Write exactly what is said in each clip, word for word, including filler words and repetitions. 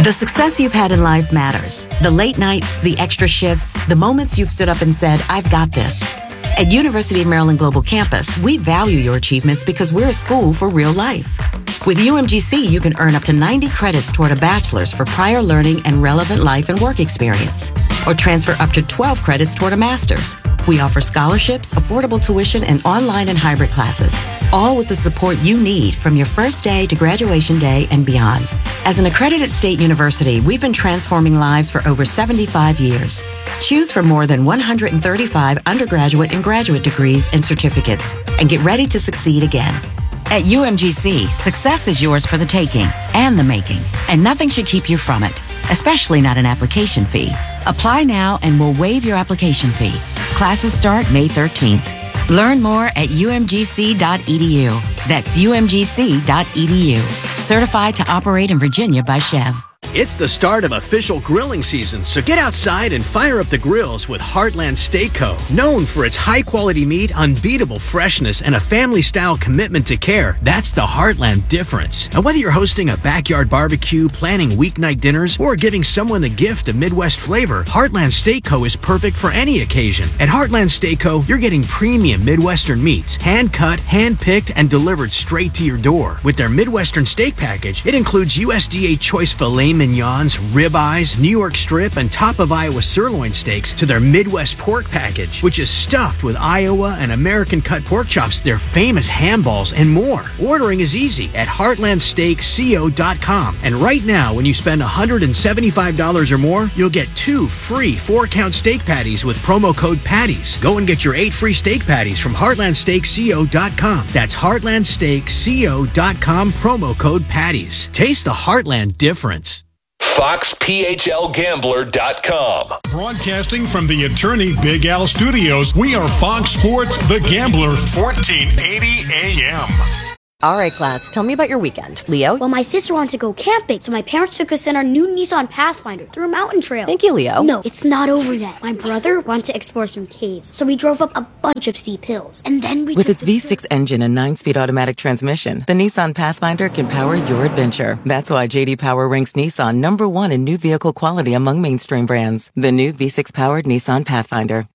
The success you've had in life matters. The late nights, the extra shifts, the moments you've stood up and said, I've got this. At University of Maryland Global Campus, we value your achievements because we're a school for real life. With U M G C, you can earn up to ninety credits toward a bachelor's for prior learning and relevant life and work experience, or transfer up to twelve credits toward a master's. We offer scholarships, affordable tuition, and online and hybrid classes, all with the support you need from your first day to graduation day and beyond. As an accredited state university, we've been transforming lives for over seventy-five years. Choose from more than one hundred thirty-five undergraduate and graduate degrees and certificates, and get ready to succeed again. At U M G C, success is yours for the taking and the making, and nothing should keep you from it, especially not an application fee. Apply now and we'll waive your application fee. Classes start May thirteenth. Learn more at U M G C dot E D U. That's U M G C dot E D U. Certified to operate in Virginia by Chev. It's the start of official grilling season, so get outside and fire up the grills with Heartland Steak Co. Known for its high-quality meat, unbeatable freshness, and a family-style commitment to care, that's the Heartland difference. And whether you're hosting a backyard barbecue, planning weeknight dinners, or giving someone the gift of Midwest flavor, Heartland Steak Co. is perfect for any occasion. At Heartland Steak Co., you're getting premium Midwestern meats, hand-cut, hand-picked, and delivered straight to your door. With their Midwestern steak package, it includes U S D A choice filet mignons, ribeyes, New York strip, and top of Iowa sirloin steaks to their Midwest pork package, which is stuffed with Iowa and American cut pork chops, their famous ham balls, and more. Ordering is easy at heartland steak co dot com. And right now, when you spend one hundred seventy-five dollars or more, you'll get two free four-count steak patties with promo code PATTIES. Go and get your eight free steak patties from heartland steak co dot com. That's heartland steak co dot com, promo code PATTIES. Taste the Heartland difference. Fox P H L Gambler dot com. Broadcasting from the Attorney Big Al Studios, we are Fox Sports The Gambler, fourteen eighty A M. All right, class, tell me about your weekend. Leo? Well, my sister wanted to go camping, so my parents took us in our new Nissan Pathfinder through a mountain trail. Thank you, Leo. No, it's not over yet. My brother wanted to explore some caves, so we drove up a bunch of steep hills. And then we With took its V six engine and nine-speed automatic transmission, the Nissan Pathfinder can power your adventure. That's why J D Power ranks Nissan number one in new vehicle quality among mainstream brands. The new V six-powered Nissan Pathfinder.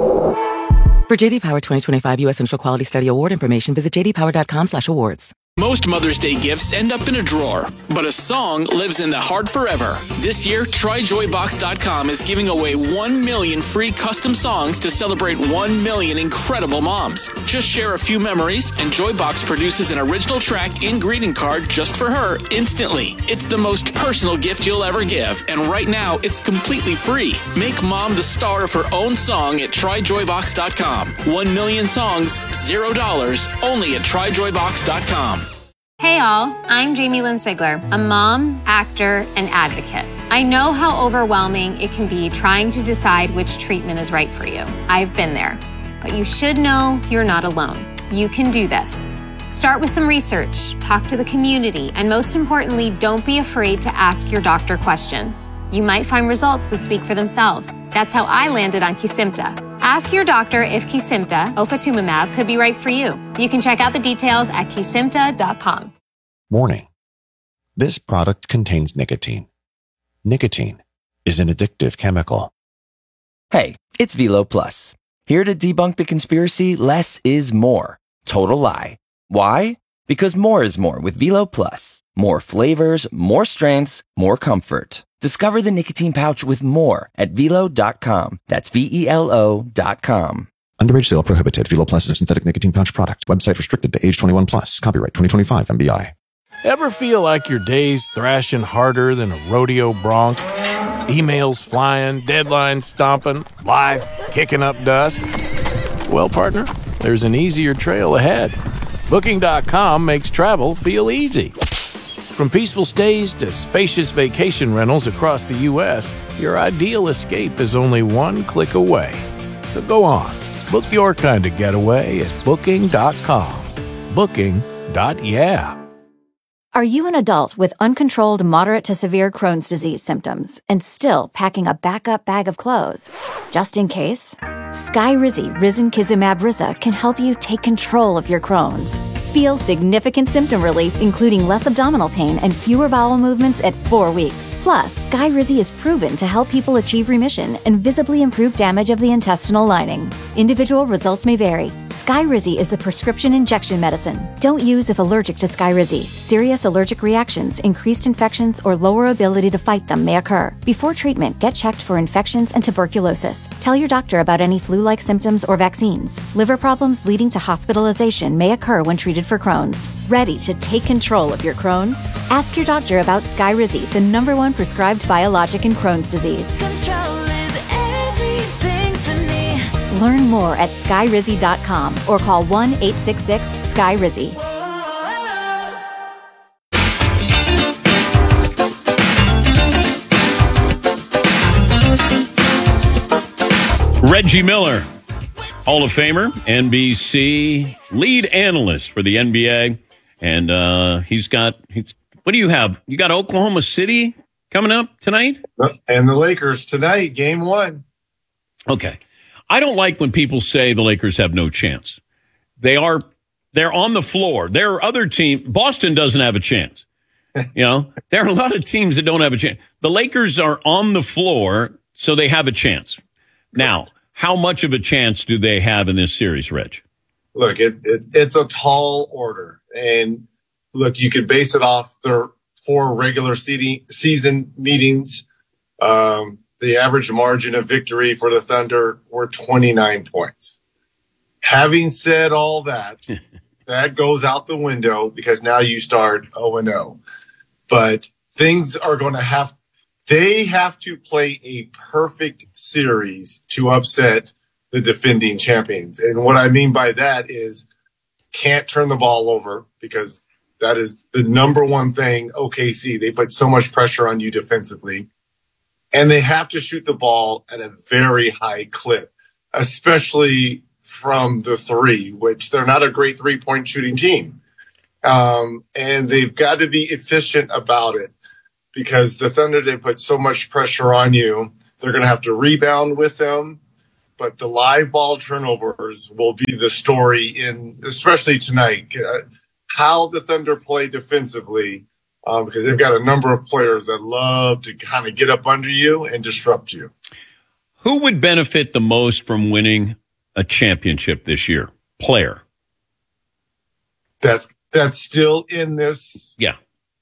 For J D Power twenty twenty-five U S Central Quality Study Award information, visit j d power dot com slash awards. Most Mother's Day gifts end up in a drawer, but a song lives in the heart forever. This year, try joy box dot com is giving away one million free custom songs to celebrate one million incredible moms. Just share a few memories, and Joybox produces an original track and greeting card just for her instantly. It's the most personal gift you'll ever give, and right now, it's completely free. Make mom the star of her own song at try joy box dot com. One million songs, zero dollars, only at try joy box dot com. Hey all, I'm Jamie Lynn Sigler, a mom, actor, and advocate. I know how overwhelming it can be trying to decide which treatment is right for you. I've been there. But you should know you're not alone. You can do this. Start with some research, talk to the community, and most importantly, don't be afraid to ask your doctor questions. You might find results that speak for themselves. That's how I landed on Kesimpta. Ask your doctor if Kesimpta, ofatumumab, could be right for you. You can check out the details at kesimpta dot com. Warning. This product contains nicotine. Nicotine is an addictive chemical. Hey, it's Velo Plus. Here to debunk the conspiracy, less is more. Total lie. Why? Because more is more with Velo Plus. More flavors, more strengths, more comfort. Discover the nicotine pouch with more at velo dot com. That's V E L O dot com. Underage sale prohibited. Velo Plus is a synthetic nicotine pouch product. Website restricted to age twenty-one plus. Copyright twenty twenty-five M B I. Ever feel like your day's thrashing harder than a rodeo bronc? Emails flying, deadlines stomping, life kicking up dust? Well, partner, there's an easier trail ahead. Booking dot com makes travel feel easy. From peaceful stays to spacious vacation rentals across the U S, your ideal escape is only one click away. So go on, book your kind of getaway at booking dot com. Booking. Yeah. Are you an adult with uncontrolled moderate to severe Crohn's disease symptoms and still packing a backup bag of clothes? Just in case, Skyrizi Risankizumab Riza can help you take control of your Crohn's. Feel significant symptom relief, including less abdominal pain and fewer bowel movements at four weeks. Plus, Skyrizi is proven to help people achieve remission and visibly improve damage of the intestinal lining. Individual results may vary. Skyrizi is a prescription injection medicine. Don't use if allergic to Skyrizi. Serious allergic reactions, increased infections, or lower ability to fight them may occur. Before treatment, get checked for infections and tuberculosis. Tell your doctor about any flu-like symptoms or vaccines. Liver problems leading to hospitalization may occur when treated for Crohn's. Ready to take control of your Crohn's? Ask your doctor about Skyrizi, the number one prescribed biologic in Crohn's disease. Control is everything to me. Learn more at skyrizi dot com or call one eight six six Skyrizi. Reggie Miller, Hall of Famer, N B C lead analyst for the N B A. And uh, he's got, he's, what do you have? You got Oklahoma City coming up tonight? And the Lakers tonight, game one. Okay. I don't like when people say the Lakers have no chance. They are, they're on the floor. There are other teams. Boston doesn't have a chance. You know, there are a lot of teams that don't have a chance. The Lakers are on the floor, so they have a chance. Now, how much of a chance do they have in this series, Reg? Look, it, it, it's a tall order. And look, you could base it off their four regular season meetings. Um, the average margin of victory for the Thunder were twenty-nine points. Having said all that, that goes out the window because now you start oh and oh. But things are going to have, they have to play a perfect series to upset the defending champions. And what I mean by that is can't turn the ball over because that is the number one thing. O K C, they put so much pressure on you defensively. And they have to shoot the ball at a very high clip, especially from the three, which they're not a great three-point shooting team. Um, and they've got to be efficient about it because the Thunder, they put so much pressure on you. They're going to have to rebound with them. But the live ball turnovers will be the story in, especially tonight, uh, how the Thunder play defensively, um, because they've got a number of players that love to kind of get up under you and disrupt you. Who would benefit the most from winning a championship this year? Player. That's, that's still in this. Yeah.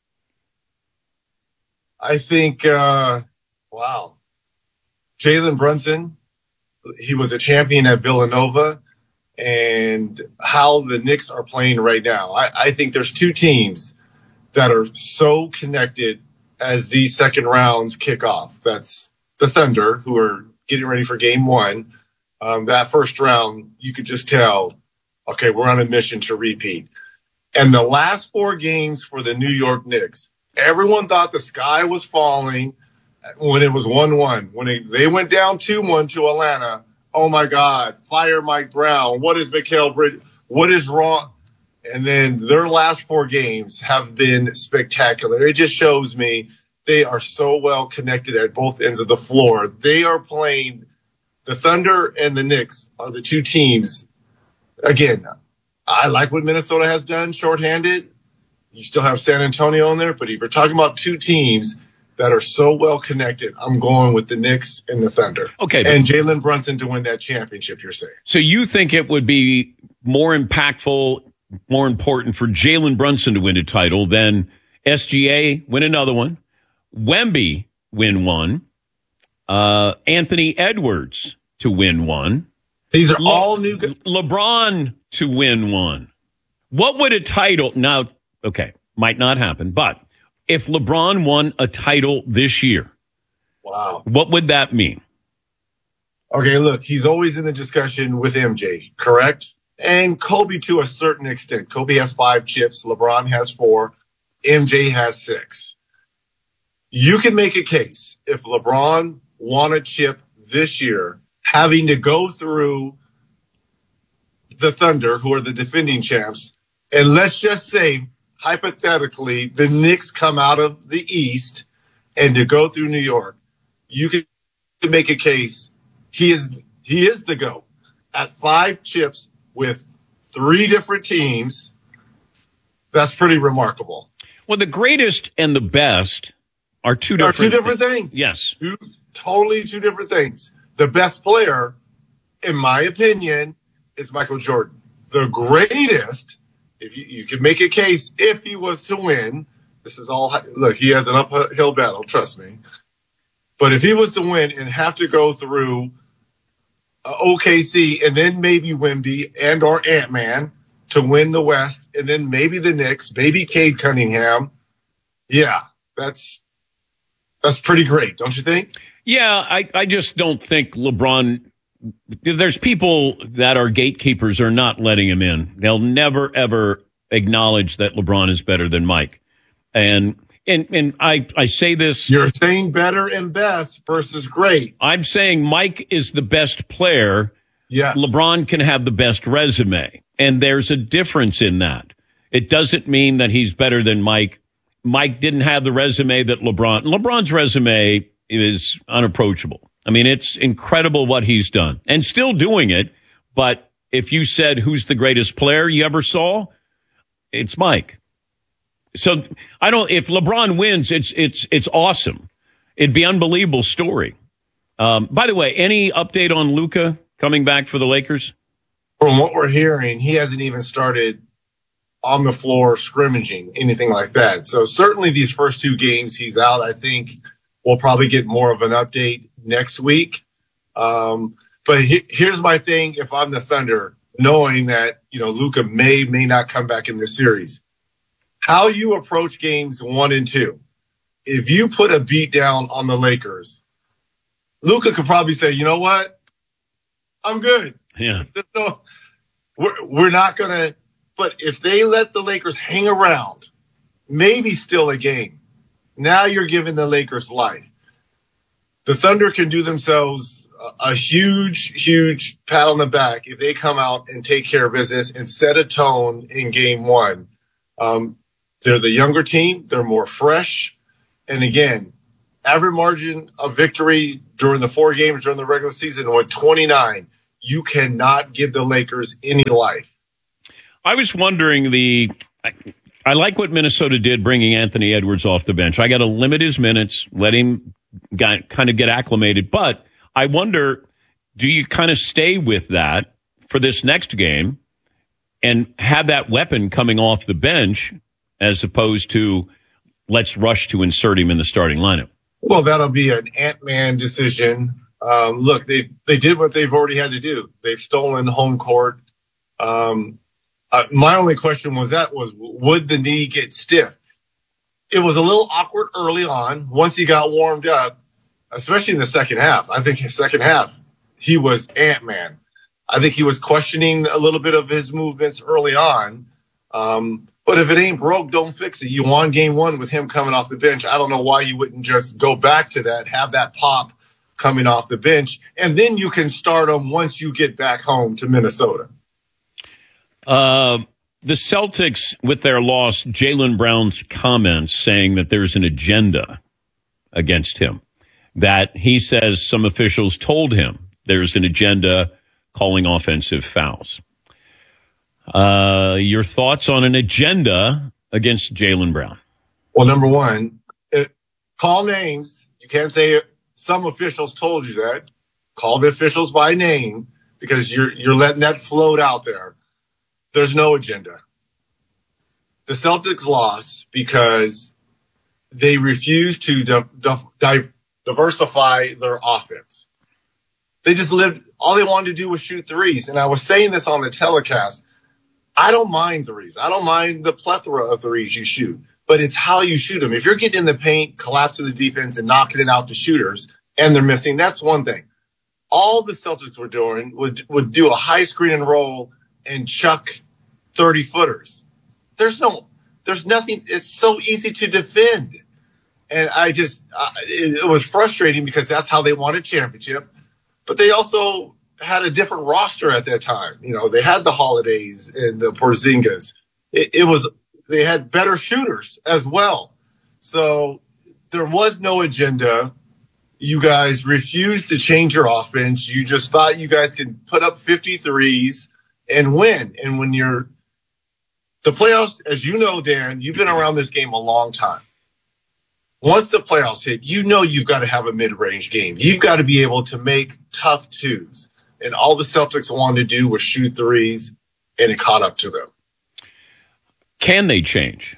I think, uh, wow. Jalen Brunson. He was a champion at Villanova, and how the Knicks are playing right now. I, I think there's two teams that are so connected as these second rounds kick off. That's the Thunder, who are getting ready for game one. Um, that first round, you could just tell, okay, we're on a mission to repeat. And the last four games for the New York Knicks, everyone thought the sky was falling when it was one one. When it, they went down two one to Atlanta, oh, my God, fire Mike Brown. What is Mikal Bridges? What is wrong? And then their last four games have been spectacular. It just shows me they are so well connected at both ends of the floor. They are playing – the Thunder and the Knicks are the two teams. Again, I like what Minnesota has done shorthanded. You still have San Antonio in there, but if you're talking about two teams – that are so well connected, I'm going with the Knicks and the Thunder. Okay. And Jalen Brunson to win that championship, you're saying. So you think it would be more impactful, more important for Jalen Brunson to win a title than S G A win another one, Wemby win one, uh, Anthony Edwards to win one. These are Le- all new. Go- LeBron to win one. What would a title, now, okay, might not happen, but if LeBron won a title this year, wow, what would that mean? Okay, look, he's always in the discussion with M J, correct? And Kobe to a certain extent. Kobe has five chips. LeBron has four. M J has six. You can make a case if LeBron won a chip this year, having to go through the Thunder, who are the defending champs, and let's just say, hypothetically, the Knicks come out of the East and to go through New York, you can make a case. He is, he is the GOAT at five chips with three different teams. That's pretty remarkable. Well, the greatest and the best are two Are different, two different things. Yes. Two, totally two different things. The best player, in my opinion, is Michael Jordan. The greatest, if you, you could make a case, if he was to win, this is all, look, he has an uphill battle, trust me. But if he was to win and have to go through uh, O K C and then maybe Wemby and or Ant-Man to win the West, and then maybe the Knicks, maybe Cade Cunningham, yeah, that's that's pretty great, don't you think? Yeah, I, I just don't think LeBron, there's people that are gatekeepers are not letting him in. They'll never, ever acknowledge that LeBron is better than Mike. And and and I, I say this. You're saying better and best versus great. I'm saying Mike is the best player. Yes. LeBron can have the best resume. And there's a difference in that. It doesn't mean that he's better than Mike. Mike didn't have the resume that LeBron. LeBron's resume is unapproachable. I mean, it's incredible what he's done and still doing it. But if you said who's the greatest player you ever saw, it's Mike. So I don't, if LeBron wins, it's, it's, it's awesome. It'd be an unbelievable story. Um, by the way, any update on Luka coming back for the Lakers? From what we're hearing, he hasn't even started on the floor scrimmaging, anything like that. So certainly these first two games he's out. I think we'll probably get more of an update next week. Um, but he, here's my thing. If I'm the Thunder, knowing that, you know, Luka may, may not come back in this series, how you approach games one and two. If you put a beat down on the Lakers, Luka could probably say, you know what? I'm good. Yeah. No, we're, we're not going to, but if they let the Lakers hang around, maybe still a game, now you're giving the Lakers life. The Thunder can do themselves a, a huge, huge pat on the back if they come out and take care of business and set a tone in game one. Um, they're the younger team. They're more fresh. And again, average margin of victory during the four games during the regular season went twenty-nine. You cannot give the Lakers any life. I was wondering the, I, I like what Minnesota did bringing Anthony Edwards off the bench. I got to limit his minutes, let him got, kind of get acclimated. But I wonder, do you kind of stay with that for this next game and have that weapon coming off the bench as opposed to let's rush to insert him in the starting lineup? Well, that'll be an Ant-Man decision. Um, look, they, they did what they've already had to do. They've stolen home court. Um, uh, my only question was that was, would the knee get stiff? It was a little awkward early on. Once he got warmed up, especially in the second half, I think in the second half, he was Ant-Man. I think he was questioning a little bit of his movements early on. Um, but if it ain't broke, don't fix it. You won game one with him coming off the bench. I don't know why you wouldn't just go back to that, have that pop coming off the bench, and then you can start them once you get back home to Minnesota. Uh, the Celtics, with their loss, Jaylen Brown's comments saying that there's an agenda against him, that he says some officials told him there's an agenda calling offensive fouls. Uh, your thoughts on an agenda against Jaylen Brown? Well, number one, it, call names. You can't say some officials told you that. Call the officials by name because you're you're letting that float out there. There's no agenda. The Celtics lost because they refused to di- di- diversify their offense. They just lived, all they wanted to do was shoot threes. And I was saying this on the telecast. I don't mind threes. I don't mind the plethora of threes you shoot, but it's how you shoot them. If you're getting in the paint, collapsing the defense and knocking it out to shooters and they're missing, that's one thing. All the Celtics were doing would, would do a high screen and roll and chuck thirty footers. There's no, there's nothing. It's so easy to defend. And I just, uh, it, it was frustrating because that's how they won a championship, but they also had a different roster at that time. You know, they had the Holidays and the Porzingis. It, it was, they had better shooters as well. So there was no agenda. You guys refused to change your offense. You just thought you guys could put up fifty-threes and win. And when you're the playoffs, as you know, Dan, you've been around this game a long time. Once the playoffs hit, you know you've got to have a mid-range game. You've got to be able to make tough twos. And all the Celtics wanted to do was shoot threes, and it caught up to them. Can they change?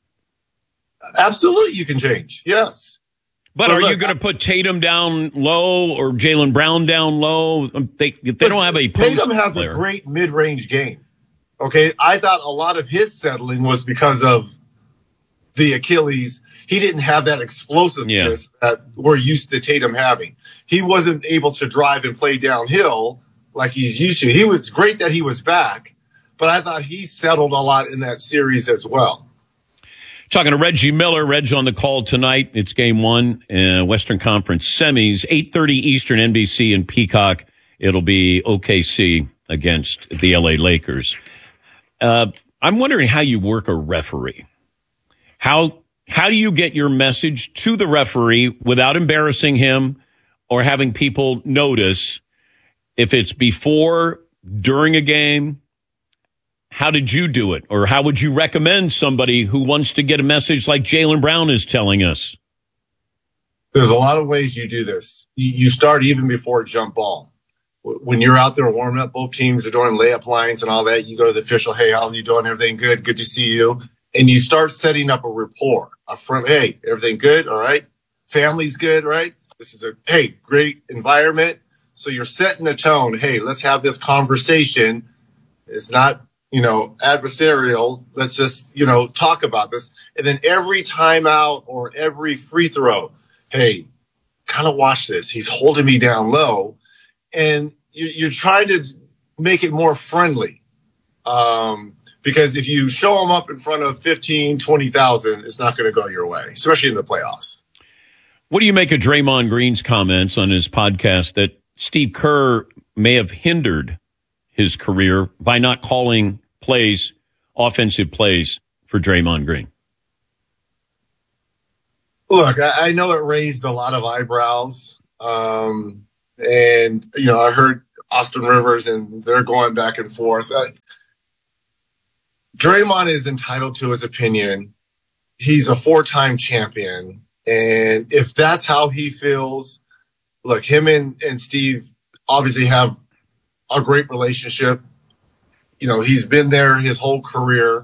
Absolutely, you can change. Yes. But, but are look, you going to put Tatum down low or Jaylen Brown down low? They they don't have a post Tatum has player. a great mid-range game. Okay, I thought a lot of his settling was because of the Achilles. He didn't have that explosiveness yeah. that we're used to Tatum having. He wasn't able to drive and play downhill like he's used to. He was great that he was back, but I thought he settled a lot in that series as well. Talking to Reggie Miller. Reg's on the call tonight. It's game one, uh, Western Conference semis, eight thirty Eastern, N B C and Peacock. It'll be O K C against the L A Lakers. Uh, I'm wondering how you work a referee. How how do you get your message to the referee without embarrassing him or having people notice if it's before, during a game? How did you do it? Or how would you recommend somebody who wants to get a message like Jaylen Brown is telling us? There's a lot of ways you do this. You start even before jump ball. When you're out there warming up, both teams are doing layup lines and all that. You go to the official, hey, how are you doing? Everything good? Good to see you. And you start setting up a rapport. A front, hey, everything good? All right. Family's good, right? This is a, hey, great environment. So you're setting the tone. Hey, let's have this conversation. It's not, you know, adversarial. Let's just, you know, talk about this. And then every timeout or every free throw, hey, kind of watch this. He's holding me down low. And you're trying to make it more friendly. Um, because if you show them up in front of fifteen, twenty thousand, it's not going to go your way, especially in the playoffs. What do you make of Draymond Green's comments on his podcast that Steve Kerr may have hindered his career by not calling plays, offensive plays for Draymond Green? Look, I, I know it raised a lot of eyebrows. Um, and, you know, I heard Austin Rivers and they're going back and forth. Uh, Draymond is entitled to his opinion. He's a four-time champion. And if that's how he feels, look, him and, and Steve obviously have a great relationship. You know, he's been there his whole career.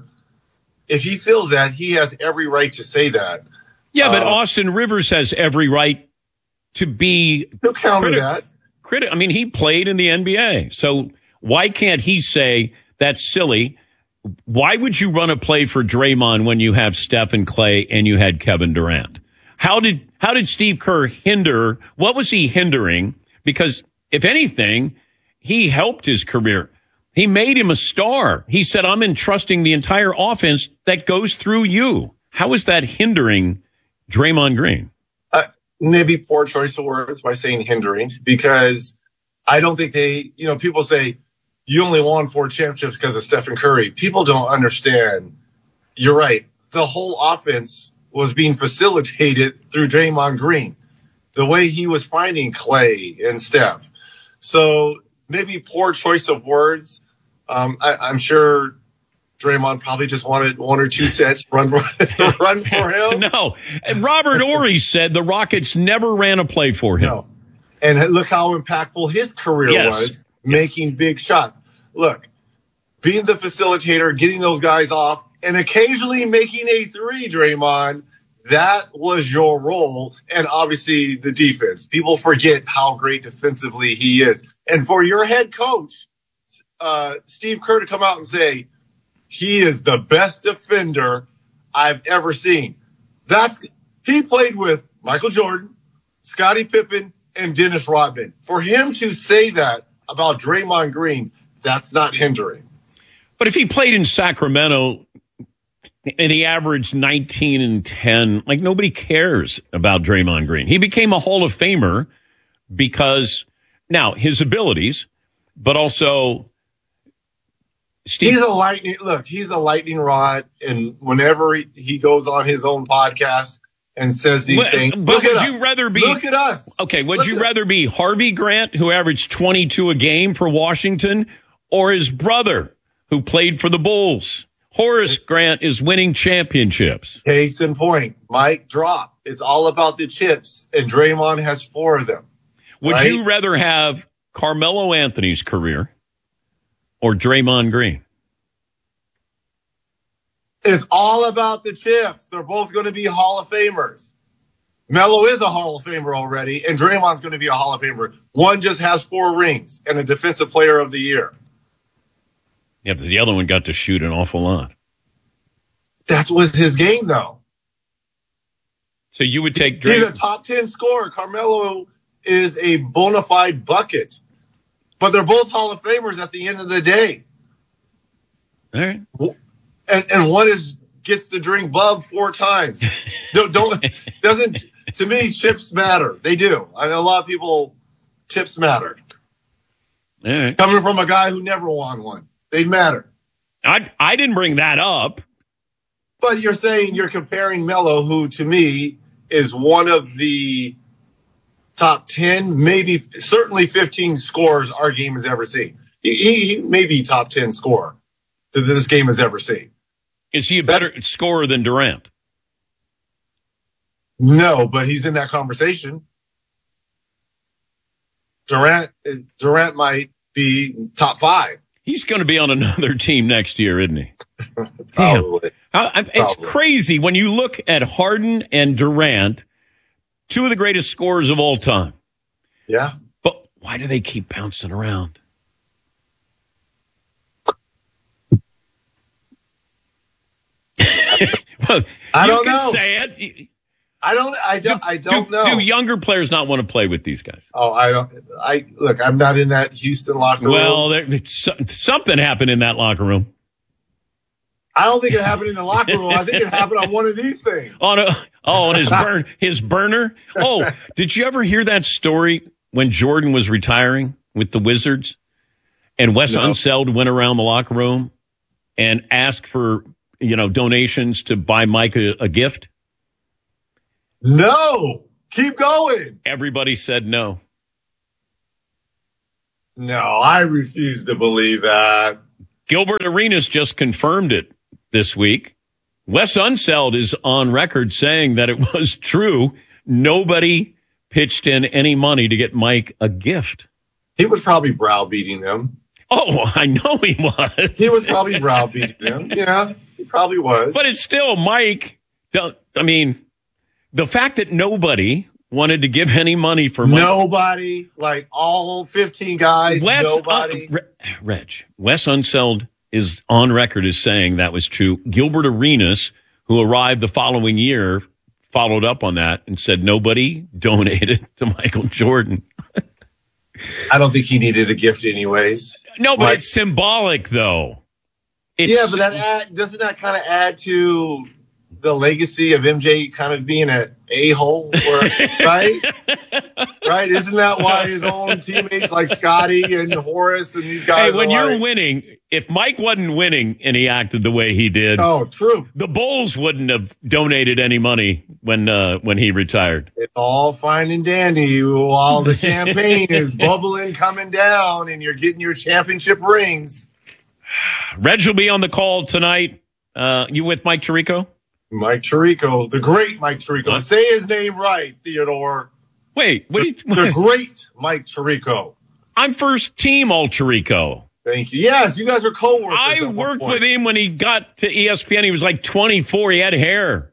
If he feels that, he has every right to say that. Yeah, but uh, Austin Rivers has every right to be no counter criti- that. Criti- I mean, he played in the N B A. So why can't he say that's silly? Why would you run a play for Draymond when you have Steph and Clay and you had Kevin Durant? How did how did Steve Kerr hinder? What was he hindering? Because if anything, he helped his career. He made him a star. He said, I'm entrusting the entire offense that goes through you. How is that hindering Draymond Green? Uh, maybe poor choice of words by saying hindering, because I don't think they, you know, people say you only won four championships because of Stephen Curry. People don't understand. You're right. The whole offense was being facilitated through Draymond Green, the way he was finding Clay and Steph. So maybe poor choice of words. Um, I, I'm sure Draymond probably just wanted one or two sets run for, run for him. No. And Robert Horry said the Rockets never ran a play for him. No. And look how impactful his career yes. was, making big shots. Look, being the facilitator, getting those guys off, and occasionally making a three, Draymond, that was your role. And obviously the defense. People forget how great defensively he is. And for your head coach, uh, Steve Kerr, to come out and say, he is the best defender I've ever seen. That's he played with Michael Jordan, Scottie Pippen, and Dennis Rodman. For him to say that about Draymond Green, that's not hindering. But if he played in Sacramento and he averaged nineteen and ten, like nobody cares about Draymond Green. He became a Hall of Famer because now his abilities, but also Steve. He's a lightning, look, he's a lightning rod. And whenever he, he goes on his own podcast and says these but, things, but look would at you us. rather be, look at us. Okay. Would look you rather us. be Harvey Grant, who averaged twenty-two a game for Washington, or his brother who played for the Bulls? Horace Grant is winning championships. Case in point, Mike drop. It's all about the chips, and Draymond has four of them. Would right? you rather have Carmelo Anthony's career or Draymond Green? It's all about the chips. They're both going to be Hall of Famers. Melo is a Hall of Famer already, and Draymond's going to be a Hall of Famer. One just has four rings and a Defensive Player of the Year. Yeah, but the other one got to shoot an awful lot. That was his game, though. So you would take He's Draymond. a top ten scorer. Carmelo is a bona fide bucket. But they're both Hall of Famers at the end of the day. All right. And and one is gets to drink Bub four times. don't don't doesn't to me chips matter. They do. I know a lot of people chips matter. All right. Coming from a guy who never won one, they matter. I I didn't bring that up. But you're saying you're comparing Melo, who to me is one of the top ten, maybe certainly fifteen scorers our game has ever seen. He, he, he may be top ten scorer that this game has ever seen. Is he a better that, scorer than Durant? No, but he's in that conversation. Durant Durant might be top five. He's going to be on another team next year, isn't he? Probably. I, I, it's Probably. crazy when you look at Harden and Durant, two of the greatest scorers of all time. Yeah. But why do they keep bouncing around? Well, I you don't can know. Say it. I don't. I don't. I don't do, know. Do younger players not want to play with these guys? Oh, I don't. I look. I'm not in that Houston locker room. Well, there, something happened in that locker room. I don't think it happened in the locker room. I think it happened on one of these things. On a oh, on his burn his burner. Oh, did you ever hear that story when Jordan was retiring with the Wizards, and Wes No. Unseld went around the locker room and asked for you know donations to buy Mike a, a gift? No, keep going. Everybody said no. No, I refuse to believe that. Gilbert Arenas just confirmed it this week. Wes Unseld is on record saying that it was true. Nobody pitched in any money to get Mike a gift. He was probably browbeating them. Oh, I know he was. He was probably browbeating them. Yeah, he probably was. But it's still Mike. Don't, I mean, the fact that nobody wanted to give any money for Mike. Nobody, like all fifteen guys, Wes, nobody. Uh, Re- Reg, Wes Unseld is on record as saying that was true. Gilbert Arenas, who arrived the following year, followed up on that and said nobody donated to Michael Jordan. I don't think he needed a gift anyways. No, but Like- it's symbolic, though. It's, yeah, but that add, doesn't that kind of add to the legacy of M J kind of being an a-hole, or, right? Right? Isn't that why his own teammates like Scotty and Horace and these guys? Hey, when are you're like, winning, if Mike wasn't winning and he acted the way he did, oh, true. the Bulls wouldn't have donated any money when uh, when he retired. It's all fine and dandy while the champagne is bubbling, coming down, and you're getting your championship rings. Reg will be on the call tonight. Uh, you with Mike Tirico? Mike Tirico, the great Mike Tirico. What? Say his name right, Theodore. Wait, wait. The, the great Mike Tirico. I'm first team all Tirico. Thank you. Yes, you guys are co-workers. I at one worked point. with him when he got to E S P N. He was like twenty-four. He had hair.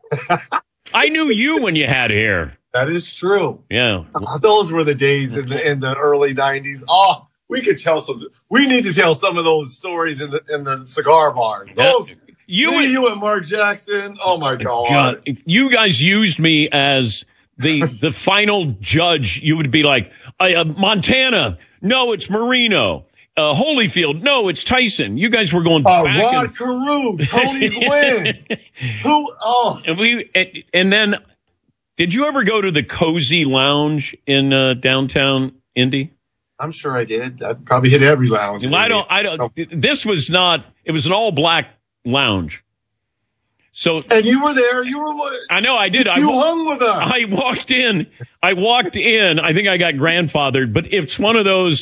I knew you when you had hair. That is true. Yeah. Uh, those were the days in the in the early nineties. Oh, we could tell some. We need to tell some of those stories in the in the cigar bars. Those You me, and- you and Mark Jackson. Oh my God! God, if you guys used me as the the final judge, you would be like, uh, uh, Montana, no, it's Marino. Uh, Holyfield, no, it's Tyson. You guys were going Uh, back. Rod and, Carew, Tony Gwynn. Who? Oh, and we and, and then, did you ever go to the Cozy Lounge in uh, downtown Indy? I'm sure I did. I probably hit every lounge. Well, I don't. I don't. This was not. It was an all black lounge. So And you were there. You were. I know I did. I You wa- hung with us. I walked in. I walked in. I think I got grandfathered, but it's one of those.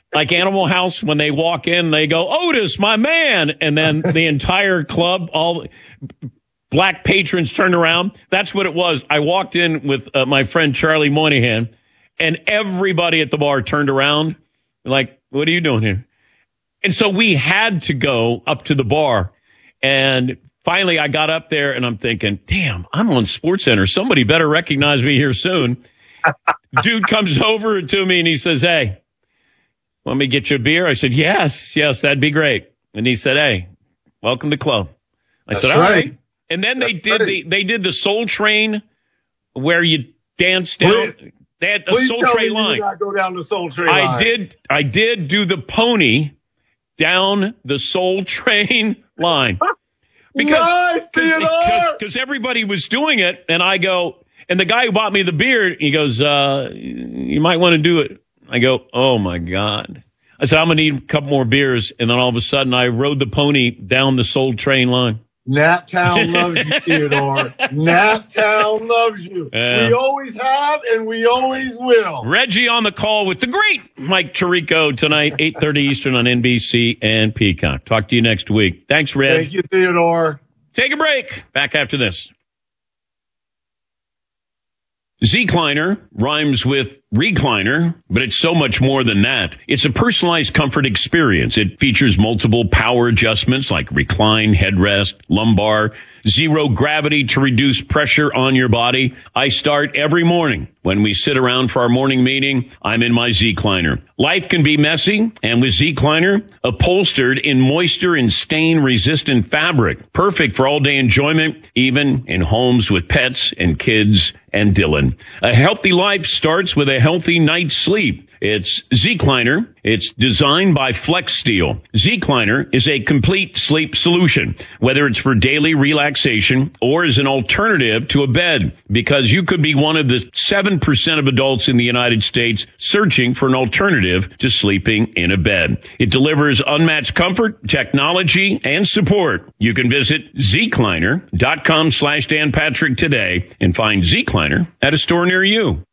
like Animal House, when they walk in, they go, Otis, my man. And then the entire club, all black patrons turned around. That's what it was. I walked in with uh, my friend Charlie Moynihan, and everybody at the bar turned around like, what are you doing here? And so we had to go up to the bar. And finally, I got up there and I'm thinking, damn, I'm on SportsCenter. Somebody better recognize me here soon. Dude comes over to me and he says, hey, want me to get you a beer? I said, yes, yes, that'd be great. And he said, hey, welcome to the club. I That's said, all right. right. And then they That's did right. the they did the Soul Train where you dance down. Please, they had the please Soul tell Train me you line. did not go down the Soul Train I line. did I did do the pony down the Soul Train line. Nice, Theodore! Because everybody was doing it, and I go, and the guy who bought me the beer, he goes, uh, you might want to do it. I go, oh, my God. I said, I'm going to need a couple more beers. And then all of a sudden, I rode the pony down the Soul Train line. Naptown loves you, Theodore. Naptown loves you. Yeah. We always have, and we always will. Reggie on the call with the great Mike Tirico tonight, eight thirty Eastern on N B C and Peacock. Talk to you next week. Thanks, Reg. Thank you, Theodore. Take a break. Back after this. Zecliner rhymes with recliner, but it's so much more than that. It's a personalized comfort experience. It features multiple power adjustments like recline, headrest, lumbar, zero gravity to reduce pressure on your body. I start every morning. When we sit around for our morning meeting, I'm in my Zecliner. Life can be messy, and with Zecliner, upholstered in moisture and stain-resistant fabric. Perfect for all-day enjoyment, even in homes with pets and kids and Dylan. A healthy life starts with a healthy night's sleep. It's Zecliner. It's designed by Flex Steel. Zecliner is a complete sleep solution, whether it's for daily relaxation or as an alternative to a bed, because you could be one of the seven percent of adults in the United States searching for an alternative to sleeping in a bed. It delivers unmatched comfort, technology, and support. You can visit Zecliner dot com slash Dan Patrick today and find Zecliner at a store near you.